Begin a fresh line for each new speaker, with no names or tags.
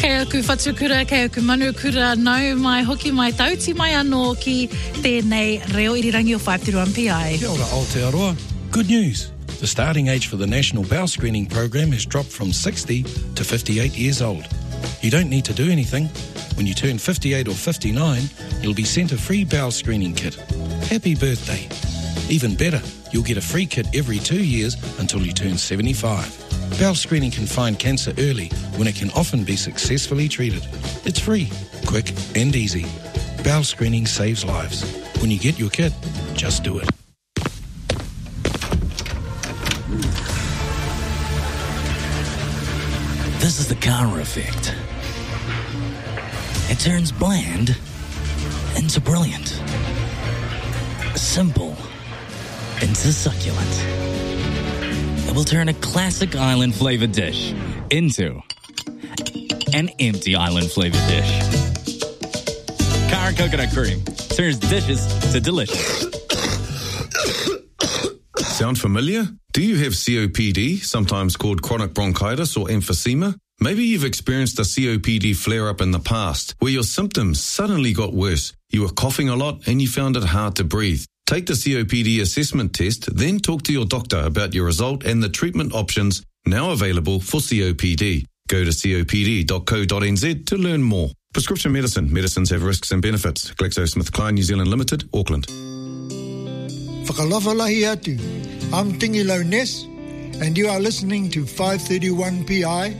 Kei oku whatukura, kei oku manukura, nau mai hoki mai tauti mai anō ki tēnei reo irirangi o 531 PI.
Kia ora Aotearoa. Good news. The starting age for the National Bowel Screening Program has dropped from 60 to 58 years old. You don't need to do anything. When you turn 58 or 59, you'll be sent a free bowel screening kit. Happy birthday. Even better, you'll get a free kit every 2 years until you turn 75. Bowel screening can find cancer early when it can often be successfully treated. It's free, quick and easy. Bowel screening saves lives. When you get your kit, just do it.
This is the Kara effect. It turns bland into brilliant. Simple into succulent. It will turn a classic island-flavored dish into an empty island-flavored dish. Kara Coconut Cream turns dishes to delicious.
Sound familiar? Do you have COPD, sometimes called chronic bronchitis or emphysema? Maybe you've experienced a COPD flare-up in the past, where your symptoms suddenly got worse. You were coughing a lot and you found it hard to breathe. Take the COPD assessment test, then talk to your doctor about your result and the treatment options now available for COPD. Go to copd.co.nz to learn more. Prescription medicine. Medicines have risks and benefits. GlaxoSmithKline New Zealand Limited, Auckland.
Whakalawhalahi atu. I'm Tingi Lowness, and you are listening to 531 PI